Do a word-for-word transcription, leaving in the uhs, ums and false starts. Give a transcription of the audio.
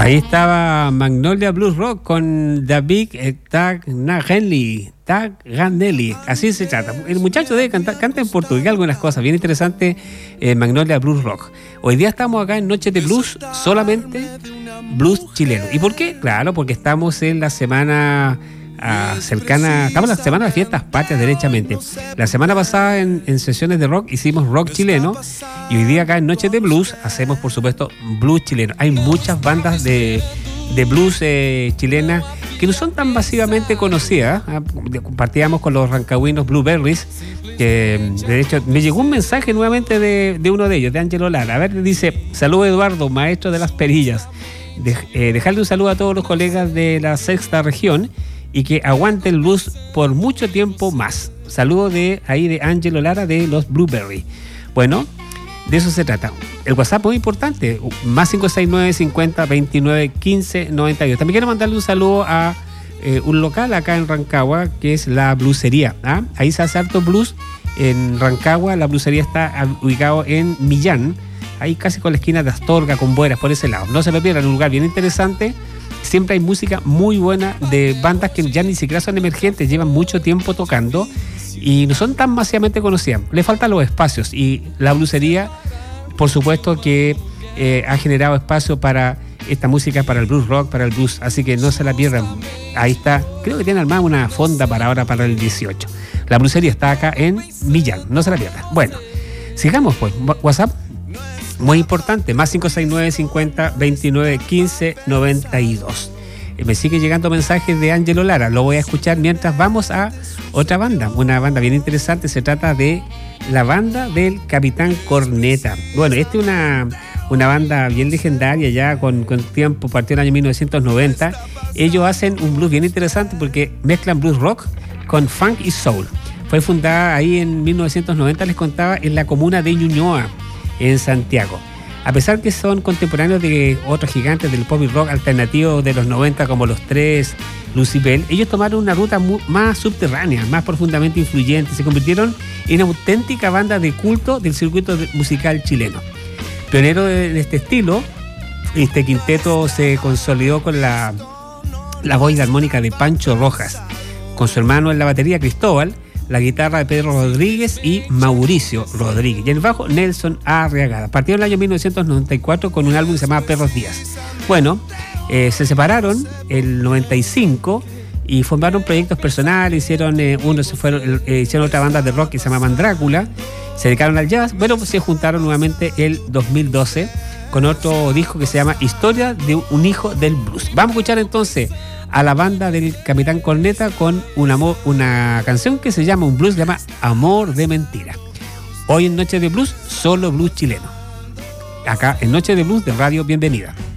Ahí estaba Magnolia Blues Rock con David Tagnanelli, Tagnanelli, así se trata. El muchacho debe cantar, canta en portugués algunas cosas, bien interesante, eh, Magnolia Blues Rock. Hoy día estamos acá en Noche de Blues, solamente blues chileno. ¿Y por qué? Claro, porque estamos en la semana uh, cercana, estamos en la semana de fiestas patrias derechamente. La semana pasada en, en sesiones de rock hicimos rock chileno y hoy día acá en Noche de Blues hacemos, por supuesto, blues chileno. Hay muchas bandas de, de blues eh, chilenas que no son tan masivamente conocidas. ¿eh? Compartíamos con los rancagüinos Blueberries, que de hecho me llegó un mensaje nuevamente de, de uno de ellos, de Ángelo Lara. A ver, dice: saludo Eduardo, maestro de las perillas. De, eh, dejarle un saludo a todos los colegas de la sexta región y que aguante el blues por mucho tiempo más. Saludo de ahí de Ángelo Lara de los Blueberry. Bueno, de eso se trata. El WhatsApp muy importante, más cinco seis nueve, cincuenta, veintinueve, quince, noventa y dos. También quiero mandarle un saludo a eh, un local acá en Rancagua, que es la Bluesería. ¿ah? Ahí se hace harto blues en Rancagua. La Bluesería está ubicado en Millán, ahí casi con la esquina de Astorga, con Bueras, por ese lado. No se lo pierdan, un lugar bien interesante. Siempre hay música muy buena de bandas que ya ni siquiera son emergentes, llevan mucho tiempo tocando y no son tan masivamente conocidas. Le faltan los espacios y la Bluesería, por supuesto que eh, ha generado espacio para esta música, para el blues rock, para el blues, así que no se la pierdan. Ahí está, creo que tiene armada una fonda para ahora, para el dieciocho. La Bluesería está acá en Millán, no se la pierdan. Bueno, sigamos pues, WhatsApp. Muy importante, más cinco seis nueve, cincuenta, veintinueve, quince, noventa y dos. Me sigue llegando mensajes de Ángelo Lara, lo voy a escuchar mientras vamos a otra banda, una banda bien interesante. Se trata de la banda del Capitán Corneta. Bueno, esta es una, una banda bien legendaria ya con, con tiempo, partió en el año mil novecientos noventa. Ellos hacen un blues bien interesante porque mezclan blues rock con funk y soul. Fue fundada ahí en mil novecientos noventa, les contaba, en la comuna de Ñuñoa, en Santiago. A pesar que son contemporáneos de otros gigantes del pop y rock alternativo de los noventa como Los Tres, Lucibel, ellos tomaron una ruta muy, más subterránea, más profundamente influyente. Se convirtieron en una auténtica banda de culto del circuito musical chileno. Pionero de, de este estilo, este quinteto se consolidó con la, la voz y la armónica de Pancho Rojas, con su hermano en la batería Cristóbal, la guitarra de Pedro Rodríguez y Mauricio Rodríguez, y el bajo Nelson Arriagada. Partieron en el año mil novecientos noventa y cuatro con un álbum que se llamaba Perros Díaz. Bueno, eh, se separaron el noventa y cinco y formaron proyectos personales. Hicieron eh, uno se fueron eh, hicieron otra banda de rock que se llamaban Drácula, se dedicaron al jazz. Bueno, pues se juntaron nuevamente el dos mil doce con otro disco que se llama Historia de un hijo del blues. Vamos a escuchar entonces a la banda del Capitán Corneta con un amor, una canción que se llama, un blues, se llama Amor de Mentira. Hoy en Noche de Blues, solo blues chileno. Acá en Noche de Blues de Radio Bienvenida.